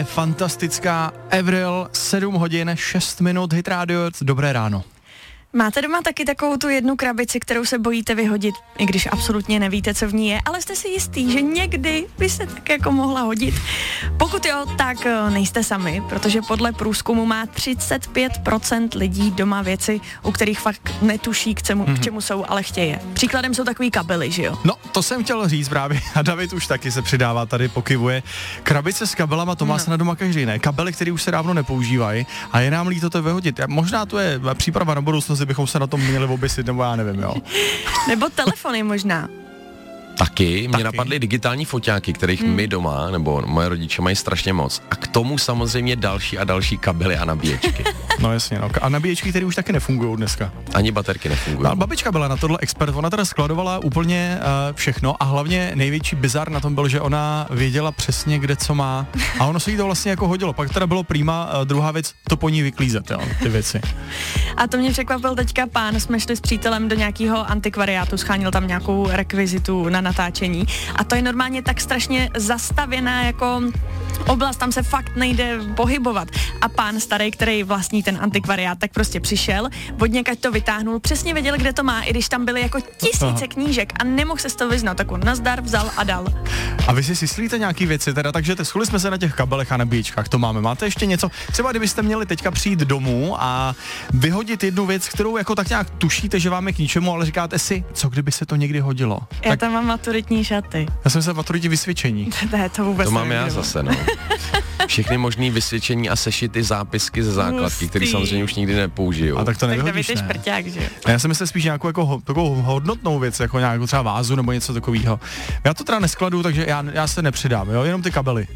je fantastická Avril, 7 hodin, 6 minut, Hit Radio, dobré ráno. Máte doma taky takovou tu jednu krabici, kterou se bojíte vyhodit, i když absolutně nevíte, co v ní je, ale jste si jistý, že někdy by se tak jako mohla hodit? Pokud jo, tak nejste sami, protože podle průzkumu má 35% lidí doma věci, u kterých fakt netuší, k čemu jsou, ale chtějí je. Příkladem jsou takový kabely, že jo? No, to jsem chtěl říct právě a David už taky se přidává, tady pokyvuje. Krabice s kabelama, to má se na doma každý, ne? Kabely, které už se dávno nepoužívají a je nám líto to vyhodit. Možná to je příprava na budoucnost, bychom se na tom měli oběsit, nebo já nevím, jo. Nebo telefony možná. Taky. Mě napadly digitální foťáky, kterých my doma, nebo moje rodiče mají strašně moc. A k tomu samozřejmě další a další kabely a nabíječky. No jasně, no. A nabíječky, které už taky nefungují dneska. Ani baterky nefungují. No, babička byla na tohle expert, ona teda skladovala úplně všechno a hlavně největší bizar na tom byl, že ona věděla přesně, kde co má a ono se jí to vlastně jako hodilo. Pak teda bylo prýma, druhá věc, to po ní vyklízet, jo, ty věci. A to mě překvapil teďka pán, jsme šli s přítelem do nějakého antikvariátu, schánil tam nějakou rekvizitu na natáčení a to je normálně tak strašně zastavěná jako oblast, tam se fakt nejde pohybovat. A pán starý, který vlastní ten antikvariát, tak prostě přišel, od někaď to vytáhnul, přesně věděl, kde to má, i když tam byly jako tisíce knížek a nemohl se z toho vyznat, tak on nazdar, vzal a dal. A vy si myslíte nějaký věci teda, takže shodli jsme se na těch kabelech a nabíječkách, to máme. Máte ještě něco? Třeba kdybyste měli teďka přijít domů a vyhodit jednu věc, kterou jako tak nějak tušíte, že vám je k ničemu, ale říkáte si, co kdyby se to někdy hodilo? Já tak tam mám maturitní šaty. Já jsem se maturitní vysvědčení. To vůbec to mám já zase, no. Všechny možný vysvědčení a sešity zápisky ze základky, které samozřejmě už nikdy nepoužiju. A tak to nevyhodíš, tak David je šprťák, že jo? Já jsem myslel spíš nějakou jako takovou hodnotnou věc, jako nějakou třeba vázu nebo něco takového. Já to teda neskladu, takže já se nepřidám, jo, jenom ty kabely.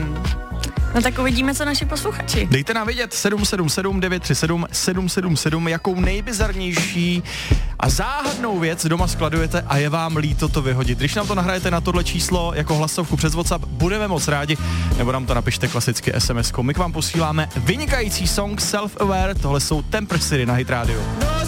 No tak uvidíme, co naši posluchači. Dejte nám vědět 777 937 777, jakou nejbizarnější a záhadnou věc doma skladujete a je vám líto to vyhodit. Když nám to nahrajete na tohle číslo jako hlasovku přes WhatsApp, budeme moc rádi, nebo nám to napište klasicky SMS-kou. My k vám posíláme vynikající song Self Aware, tohle jsou Temper City na Hit Radio.